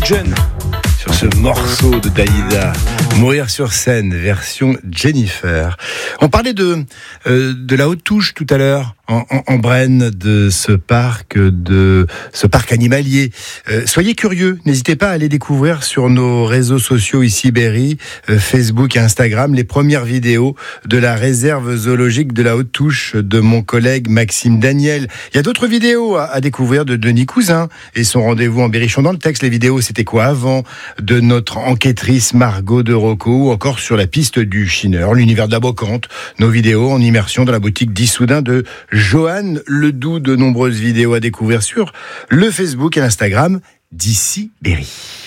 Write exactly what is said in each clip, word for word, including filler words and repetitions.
toute jeune sur ce morceau de Dalida, Mourir sur scène, version Jennifer. On parlait de, euh, de la haute touche tout à l'heure, en, en, en Brenne, de ce parc, de ce parc animalier. Euh, soyez curieux, n'hésitez pas à aller découvrir sur nos réseaux sociaux ici Berry, euh, Facebook et Instagram, les premières vidéos de la réserve zoologique de la haute touche de mon collègue Maxime Daniel. Il y a d'autres vidéos à, à découvrir de Denis Cousin et son rendez-vous en Berrichon dans le texte. Les vidéos, c'était quoi avant, de notre enquêtrice Margot de Rocco, ou encore sur la piste du Chineur, l'univers de la Bocante, nos vidéos en immersion dans la boutique d'Issoudun de Johan Ledoux, de nombreuses vidéos à découvrir sur le Facebook et l'Instagram d'Ici Berry.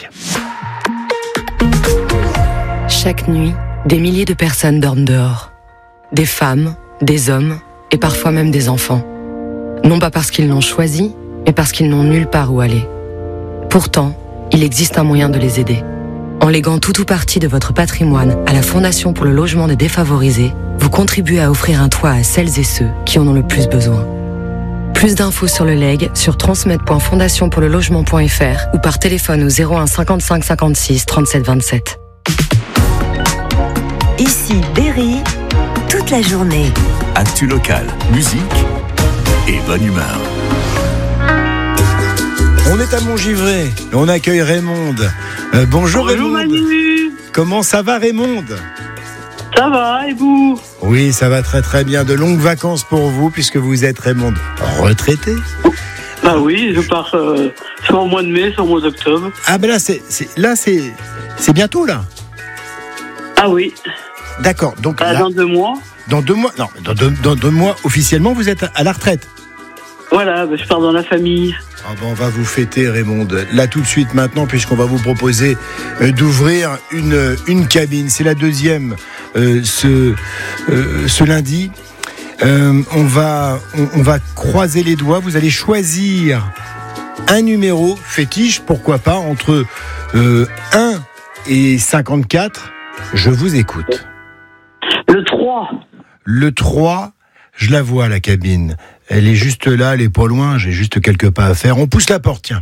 Chaque nuit, des milliers de personnes dorment dehors. Des femmes, des hommes et parfois même des enfants. Non pas parce qu'ils l'ont choisi, mais parce qu'ils n'ont nulle part où aller. Pourtant, il existe un moyen de les aider. En léguant tout ou partie de votre patrimoine à la Fondation pour le logement des défavorisés, vous contribuez à offrir un toit à celles et ceux qui en ont le plus besoin. Plus d'infos sur le legs sur transmettre point fondation pour le logement point f r ou par téléphone au zéro un cinquante-cinq cinquante-six trente-sept vingt-sept. Ici Berry, toute la journée. Actu local, musique et bonne humeur. On est à Montgivray et on accueille Raymonde. Euh, bonjour, bonjour Raymonde. Manu. Comment ça va, Raymonde? Ça va, et vous? Oui, ça va très très bien. De longues vacances pour vous, puisque vous êtes, Raymonde, retraité. Bah oui, je pars euh, soit au mois de mai, soit au mois d'octobre. Ah ben là, c'est, c'est, là, c'est, c'est bientôt, là. Ah oui. D'accord, donc Bah, là, dans deux mois. dans deux mois, non, dans deux, dans deux mois, officiellement, vous êtes à la retraite. Voilà, bah, je pars dans la famille. Ah ben, on va vous fêter, Raymonde, là tout de suite maintenant, puisqu'on va vous proposer euh, d'ouvrir une, une cabine. C'est la deuxième euh, ce, euh, ce lundi. Euh, on, va, on, on va croiser les doigts. Vous allez choisir un numéro fétiche, pourquoi pas, entre euh, un et cinquante-quatre. Je vous écoute. Le trois. Le trois, je la vois, la cabine. Elle est juste là, elle est pas loin, j'ai juste quelques pas à faire. On pousse la porte, tiens.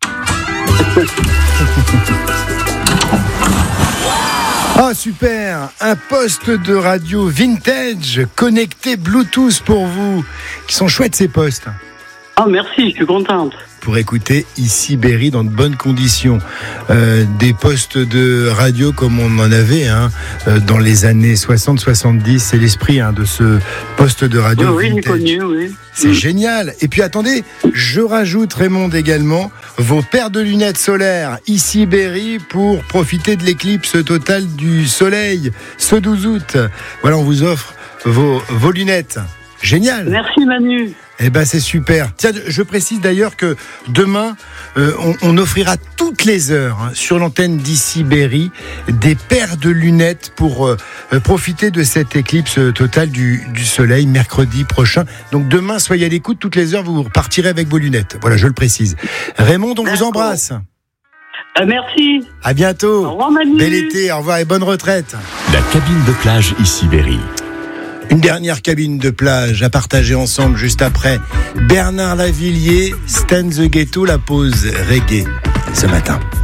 Ah, super! Un poste de radio vintage connecté Bluetooth pour vous. Qui sont chouettes, ces postes. Ah merci, je suis contente. Pour écouter Ici Berry dans de bonnes conditions. Euh, des postes de radio comme on en avait hein, euh, dans les années soixante soixante-dix. C'est l'esprit hein, de ce poste de radio Oui, oui, j'ai vintage. connu, oui. C'est Mm. génial. Et puis attendez, je rajoute, Raymonde, également vos paires de lunettes solaires Ici Berry pour profiter de l'éclipse totale du soleil ce douze août. Voilà, on vous offre vos, vos lunettes. Génial. Merci Manu. Eh ben c'est super. Tiens, je précise d'ailleurs que demain, euh, on, on offrira toutes les heures hein, sur l'antenne d'Ici Berry des paires de lunettes pour euh, profiter de cette éclipse totale du, du soleil mercredi prochain. Donc demain, soyez à l'écoute, toutes les heures, vous repartirez avec vos lunettes. Voilà, je le précise. Raymonde, on D'accord. vous embrasse. Euh, merci. À bientôt. Au revoir Manu. Bel été, au revoir et bonne retraite. La cabine de plage Ici Berry. Une dernière cabine de plage à partager ensemble juste après. Bernard Lavillier, Stan the Ghetto, la pause reggae ce matin.